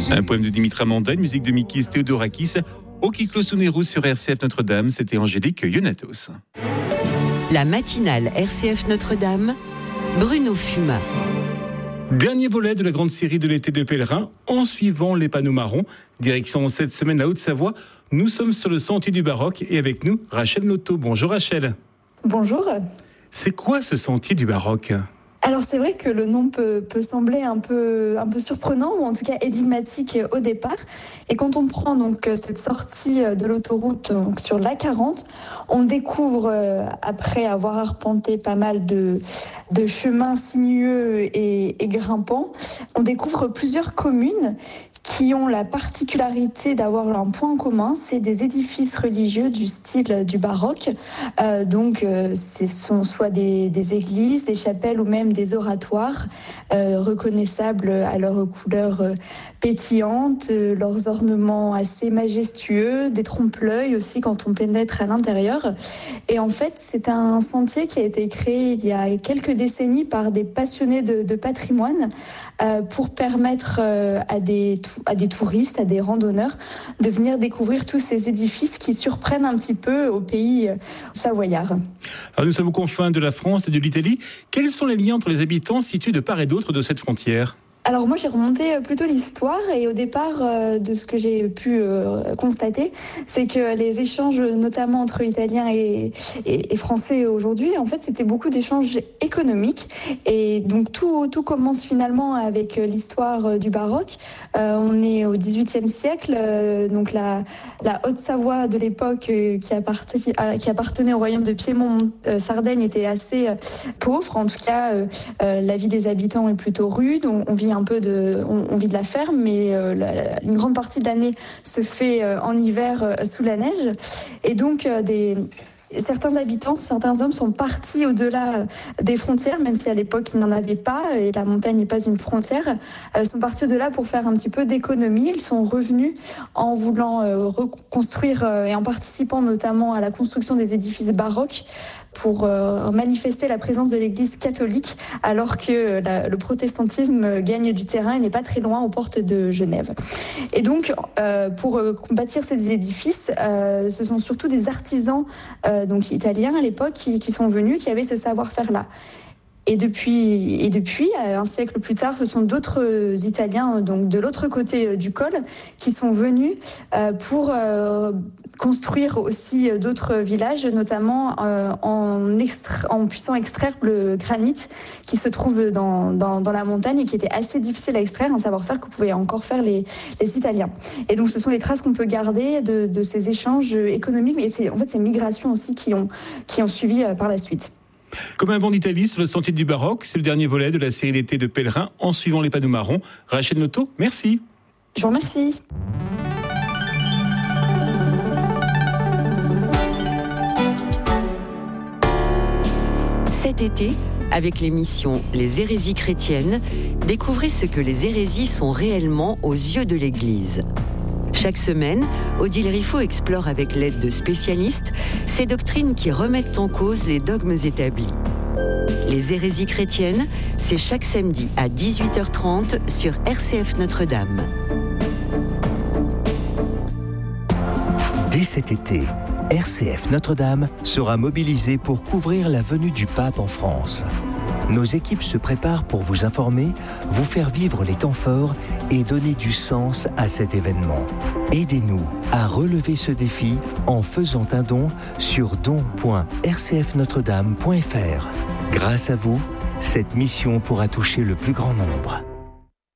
Un poème de Dimitra Manda, une musique de Mikis Theodorakis, au Kiklo Sounerou sur RCF Notre-Dame, c'était Angélique Ionatos. La matinale RCF Notre-Dame, Bruno Fumat. Dernier volet de la grande série de l'été de pèlerins, en suivant les panneaux marrons. Direction cette semaine la Haute-Savoie. Nous sommes sur le sentier du Baroque et avec nous, Rachel Noto. Bonjour Rachel. Bonjour. C'est quoi ce sentier du Baroque ? Alors c'est vrai que le nom peut sembler un peu surprenant ou en tout cas énigmatique au départ. Et quand on prend donc cette sortie de l'autoroute donc sur l'A40, on découvre après avoir arpenté pas mal de chemins sinueux et grimpants, on découvre plusieurs communes qui ont la particularité d'avoir un point en commun, c'est des édifices religieux du style du baroque. Ce sont soit des églises, des chapelles ou même des oratoires reconnaissables à leurs couleurs pétillantes, leurs ornements assez majestueux, des trompe-l'œil aussi quand on pénètre à l'intérieur. Et en fait, c'est un sentier qui a été créé il y a quelques décennies par des passionnés de patrimoine pour permettre à des touristes, à des randonneurs, de venir découvrir tous ces édifices qui surprennent un petit peu au pays savoyard. Alors nous sommes aux confins de la France et de l'Italie. Quels sont les liens entre les habitants situés de part et d'autre de cette frontière ? Alors moi j'ai remonté plutôt l'histoire et au départ de ce que j'ai pu constater, c'est que les échanges notamment entre Italiens et Français aujourd'hui, en fait c'était beaucoup d'échanges économiques et donc tout commence finalement avec l'histoire du baroque. On est au XVIIIe siècle, donc la Haute-Savoie de l'époque qui appartenait au royaume de Piémont-Sardaigne était assez pauvre, en tout cas la vie des habitants est plutôt rude, on vit de la ferme, mais une grande partie de l'année se fait en hiver sous la neige. Et donc, certains habitants, certains hommes sont partis au-delà des frontières, même si à l'époque il n'en avait pas, et la montagne n'est pas une frontière, sont partis au-delà pour faire un petit peu d'économie. Ils sont revenus en voulant reconstruire et en participant notamment à la construction des édifices baroques pour manifester la présence de l'Église catholique, alors que le protestantisme gagne du terrain et n'est pas très loin aux portes de Genève. Et donc, pour bâtir ces édifices, ce sont surtout des artisans donc italiens à l'époque qui sont venus, qui avaient ce savoir-faire-là. Et depuis, un siècle plus tard, ce sont d'autres Italiens, donc de l'autre côté du col, qui sont venus pour construire aussi d'autres villages, notamment en puissant extraire le granit qui se trouve dans la montagne et qui était assez difficile à extraire, un savoir-faire que pouvaient encore faire les Italiens. Et donc ce sont les traces qu'on peut garder de ces échanges économiques, mais c'est en fait ces migrations aussi qui ont suivi par la suite. Comme un vent d'Italie sur le sentier du Baroque, c'est le dernier volet de la série d'été de pèlerins en suivant les panneaux marrons. Rachel Noto, merci. Je vous remercie. Cet été, avec l'émission Les hérésies chrétiennes, découvrez ce que les hérésies sont réellement aux yeux de l'Église. Chaque semaine, Odile Riffaut explore avec l'aide de spécialistes ces doctrines qui remettent en cause les dogmes établis. Les hérésies chrétiennes, c'est chaque samedi à 18h30 sur RCF Notre-Dame. Dès cet été, RCF Notre-Dame sera mobilisée pour couvrir la venue du pape en France. Nos équipes se préparent pour vous informer, vous faire vivre les temps forts et donner du sens à cet événement. Aidez-nous à relever ce défi en faisant un don sur don.rcfnotredame.fr. Grâce à vous, cette mission pourra toucher le plus grand nombre.